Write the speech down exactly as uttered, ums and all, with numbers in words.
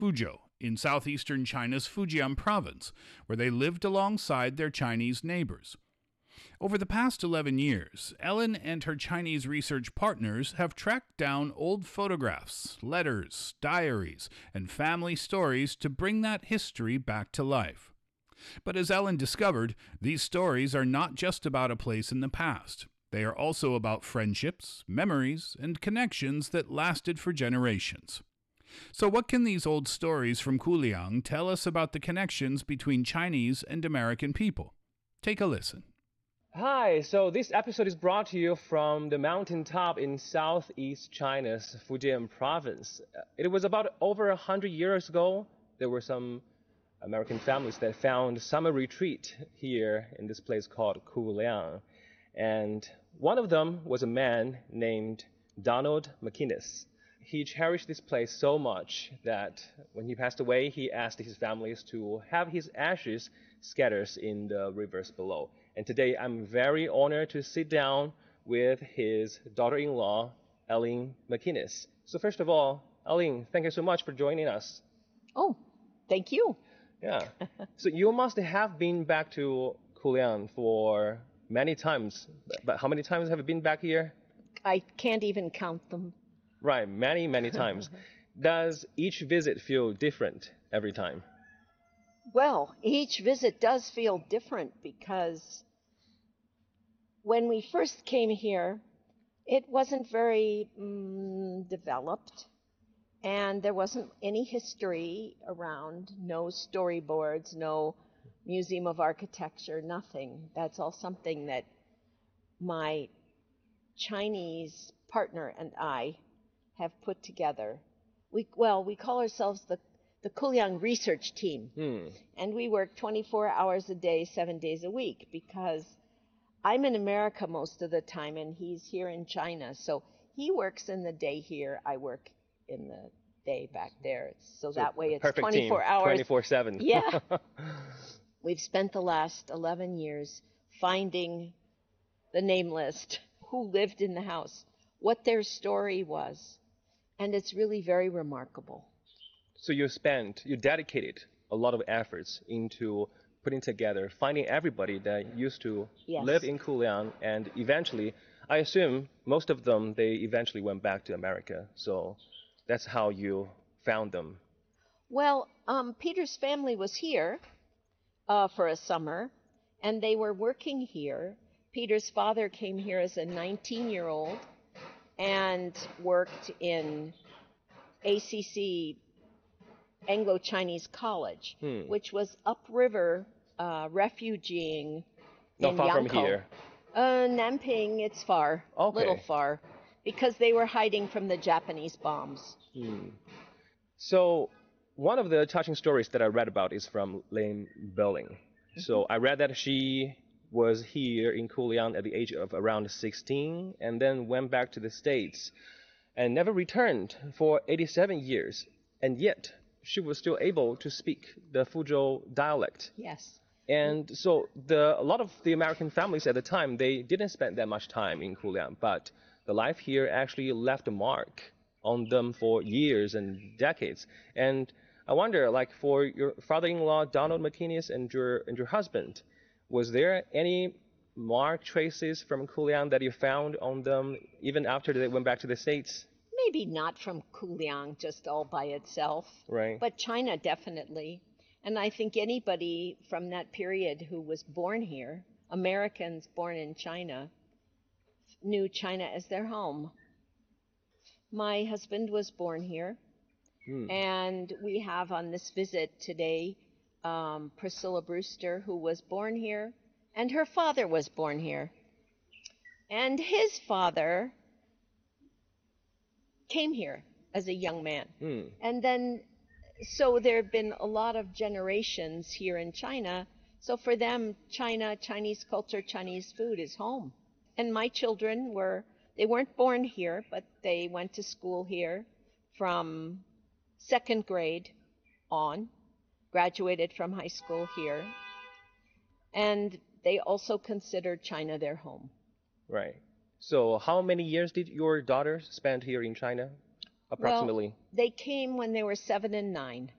Fuzhou, in southeastern China's Fujian province, where they lived alongside their Chinese neighbors. Over the past eleven years, Ellen and her Chinese research partners have tracked down old photographs, letters, diaries, and family stories to bring that history back to life. But as Ellen discovered, these stories are not just about a place in the past. They are also about friendships, memories, and connections that lasted for generations. So what can these old stories from Kuliang tell us about the connections between Chinese and American people? Take a listen. Hi, so this episode is brought to you from the mountaintop in southeast China's Fujian province. It was about over a hundred years ago. There were some American families that found summer retreat here in this place called Kuliang. And one of them was a man named Donald McInnes. He cherished this place so much that when he passed away, he asked his families to have his ashes scattered in the rivers below. And today I'm very honored to sit down with his daughter-in-law, Ellen McInnes. So first of all, Ellen, thank you so much for joining us. Oh, thank you. Yeah. So you must have been back to Kuliang for many times. But how many times have you been back here? I can't even count them. Right, many, many times. Does each visit feel different every time? Well, each visit does feel different because when we first came here, it wasn't very um, developed, and there wasn't any history around, no storyboards, no Museum of Architecture, nothing. That's all something that my Chinese partner and I have put together. We well, we call ourselves the the Kuliang research team, Hmm. and we work twenty-four hours a day, seven days a week, because I'm in America most of the time, and he's here in China. So he works in the day here, I work in the day back there. So, so that way it's twenty-four hours. twenty-four seven. Yeah. We've spent the last eleven years finding the name list, who lived in the house, what their story was. And it's really very remarkable. So you spent, you dedicated a lot of efforts into putting together, finding everybody that used to Yes. live in Kuliang, and eventually, I assume most of them, they eventually went back to America. So that's how you found them. Well, um, Peter's family was here uh, for a summer, and they were working here. Peter's father came here as a nineteen-year-old and worked in A C C, Anglo-Chinese College, Hmm. which was upriver uh, refugeeing Not in far Yangkou. from here. Uh, Nanping, it's far, a Okay. little far, because they were hiding from the Japanese bombs. Hmm. So one of the touching stories that I read about is from Lane Belling. Mm-hmm. So I read that she was here in Kuliang at the age of around sixteen and then went back to the States and never returned for eighty-seven years. And yet she was still able to speak the Fuzhou dialect. Yes. And so the, a lot of the American families at the time, they didn't spend that much time in Kuliang, but the life here actually left a mark on them for years and decades. And I wonder, like for your father-in-law, Donald McInnes, and your, and your husband, was there any mark traces from Kuliang that you found on them even after they went back to the States? Maybe not from Kuliang just all by itself, Right. but China definitely. And I think anybody from that period who was born here, Americans born in China, knew China as their home. My husband was born here, Hmm. and we have on this visit today um, Priscilla Brewster, who was born here, and her father was born here. And his father came here as a young man. Hmm. And then, so there have been a lot of generations here in China. So for them, China, Chinese culture, Chinese food is home. And my children were, they weren't born here, but they went to school here from second grade on, graduated from high school here. And they also considered China their home. Right. So how many years did your daughters spend here in China, approximately? Well, they came when they were seven and nine.